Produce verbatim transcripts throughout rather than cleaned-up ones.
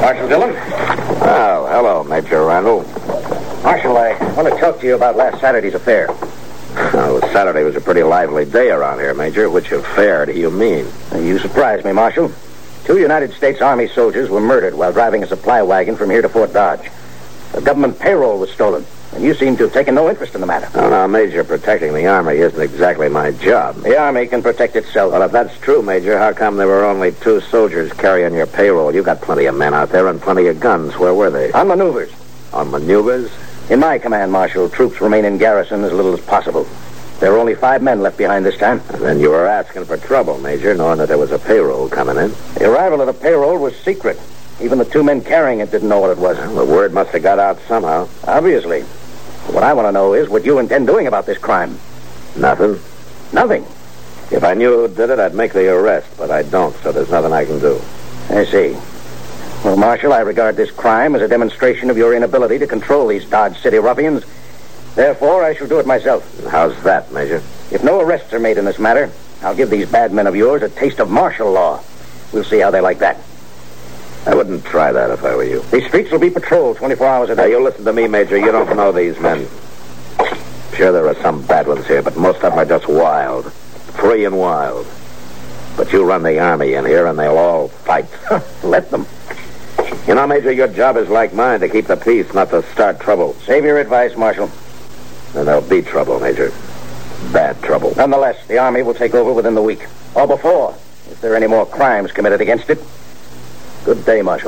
Marshal Dillon? Oh, hello, Major Randall. Marshal, I want to talk to you about last Saturday's affair. Oh, Saturday was a pretty lively day around here, Major. Which affair do you mean? You surprised me, Marshal. Two United States Army soldiers were murdered while driving a supply wagon from here to Fort Dodge. The government payroll was stolen, and you seem to have taken no interest in the matter. Oh, now, Major, protecting the Army isn't exactly my job. The Army can protect itself. Well, if that's true, Major, how come there were only two soldiers carrying your payroll? You got plenty of men out there and plenty of guns. Where were they? On maneuvers. On maneuvers? In my command, Marshal, troops remain in garrison as little as possible. There are only five men left behind this time. And then you were asking for trouble, Major, knowing that there was a payroll coming in. The arrival of the payroll was secret. Even the two men carrying it didn't know what it was. Well, the word must have got out somehow. Obviously. What I want to know is what you intend doing about this crime. Nothing. Nothing? If I knew who did it, I'd make the arrest, but I don't, so there's nothing I can do. I see. Well, Marshal, I regard this crime as a demonstration of your inability to control these Dodge City ruffians. Therefore, I shall do it myself. How's that, Major? If no arrests are made in this matter, I'll give these bad men of yours a taste of martial law. We'll see how they like that. I wouldn't try that if I were you. These streets will be patrolled twenty-four hours a day. Now, you listen to me, Major. You don't know these men. Sure, there are some bad ones here, but most of them are just wild. Free and wild. But you run the Army in here, and they'll all fight. Let them. You know, Major, your job is like mine, to keep the peace, not to start trouble. Save your advice, Marshal. Then there'll be trouble, Major. Bad trouble. Nonetheless, the Army will take over within the week. Or before, if there are any more crimes committed against it. Good day, Marshal.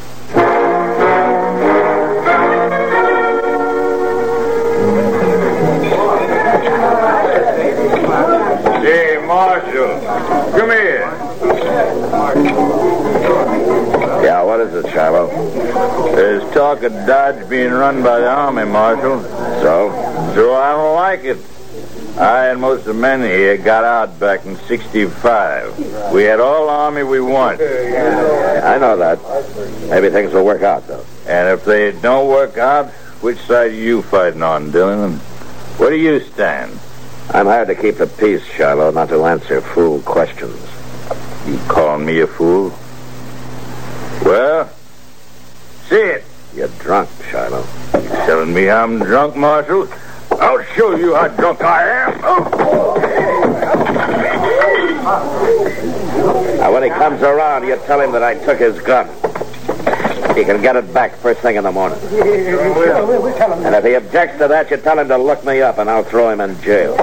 Hey, Marshal. Come here. Yeah, what is it, Shiloh? There's talk of Dodge being run by the Army, Marshal. So? So I don't like it. I and most of the men here got out back in sixty-five. We had all the Army we want. I know that. Maybe things will work out, though. And if they don't work out, which side are you fighting on, Dillon? Where do you stand? I'm hired to keep the peace, Shiloh, not to answer fool questions. You calling me a fool? Well, see it. You're drunk, Shiloh. You telling me I'm drunk, Marshal? I'll show you how drunk I am. Oh. Now, when he comes around, you tell him that I took his gun. He can get it back first thing in the morning. And if he objects to that, you tell him to look me up, and I'll throw him in jail.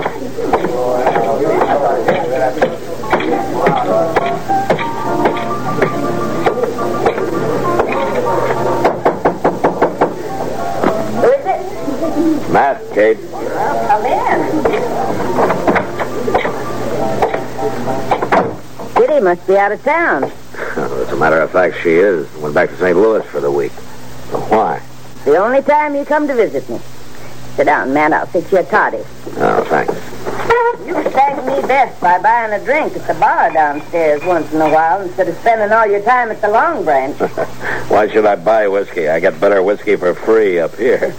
Who is it? Matt, Kate. Well, come in. Kitty must be out of town. As a matter of fact, she is. Went back to Saint Louis for the week. So why? The only time you come to visit me. Sit down, man. I'll fix you a toddy. Oh, thanks. You thank me best by buying a drink at the bar downstairs once in a while instead of spending all your time at the Long Branch. Why should I buy whiskey? I get better whiskey for free up here.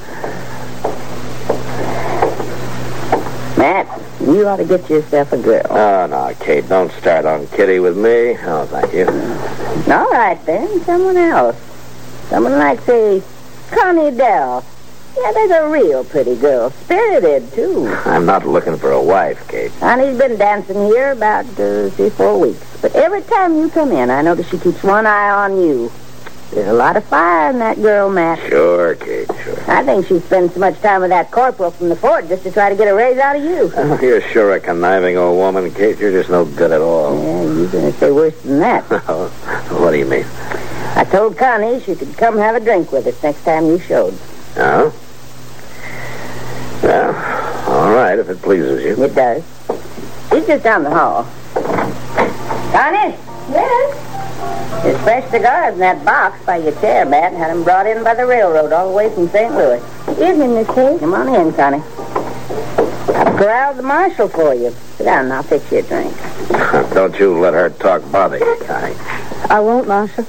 Matt, you ought to get yourself a girl. Oh, no, Kate, don't start on Kitty with me. Oh, thank you. All right, then. Someone else. Someone like, say, Connie Dell. Yeah, there's a real pretty girl. Spirited, too. I'm not looking for a wife, Kate. Connie's been dancing here about uh, three, four weeks. But every time you come in, I notice she keeps one eye on you. There's a lot of fire in that girl, Matt. Sure, Kate, sure. I think she spends so much time with that corporal from the fort just to try to get a raise out of you. Oh, you're sure a conniving old woman, Kate. You're just no good at all. Yeah, you're going to say worse than that. What do you mean? I told Connie she could come have a drink with us next time you showed. Oh? Well, all right, if it pleases you. It does. She's just down the hall. Connie? Yes? There's fresh cigars in that box by your chair, Matt. Had them brought in by the railroad all the way from Saint Louis. Evening, Miss Kate. Come on in, Connie. I've corralled the marshal for you. Sit down and I'll fix you a drink. Don't you let her talk bother you, Connie. I won't, Marshal.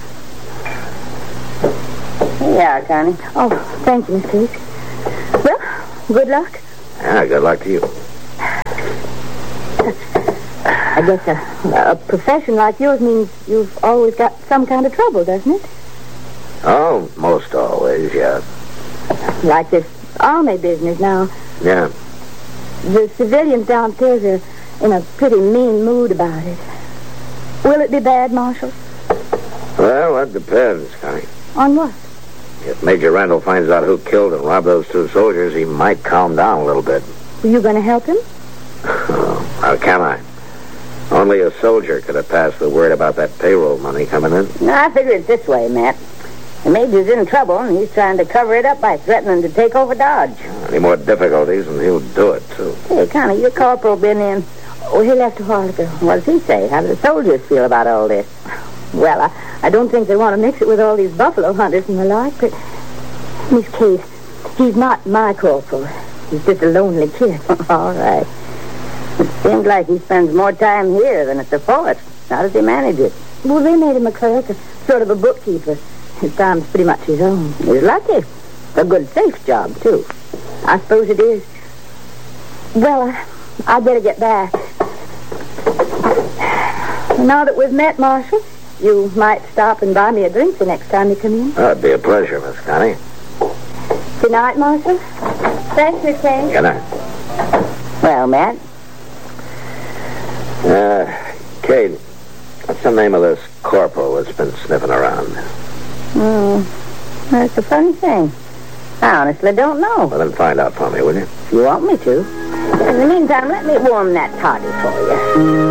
Here you are, Connie. Oh, thank you, Miss Kate. Well, good luck. Yeah, good luck to you. I guess a, a profession like yours means you've always got some kind of trouble, doesn't it? Oh, most always, yeah. Like this army business now. Yeah. The civilians downstairs are in a pretty mean mood about it. Will it be bad, Marshal? Well, that depends, Connie. On what? If Major Randall finds out who killed and robbed those two soldiers, he might calm down a little bit. Are you going to help him? Oh, how can I? Only a soldier could have passed the word about that payroll money coming in. No, I figure it this way, Matt. The Major's in trouble, and he's trying to cover it up by threatening to take over Dodge. Any more difficulties, and he'll do it, too. Hey, Connie, your corporal been in. Oh, he left a while ago. What does he say? How do the soldiers feel about all this? Well, I, I don't think they want to mix it with all these buffalo hunters and the like, but Miss Case, he's not my corporal. He's just a lonely kid. All right. It seems like he spends more time here than at the fort. How does he manage it? Well, they made him a clerk, a sort of a bookkeeper. His time's pretty much his own. He's lucky. A good, safe job, too. I suppose it is. Well, I, I'd better get back. Now that we've met, Marshal, you might stop and buy me a drink the next time you come in. That'd be a pleasure, Miss Connie. Good night, Marshal. Thanks, Miss Kane. Good night. Well, Matt? Uh, Kate, what's the name of this corporal that's been sniffing around? Hmm. That's a funny thing. I honestly don't know. Well, then find out for me, will you? If you want me to. In the meantime, let me warm that toddy for you.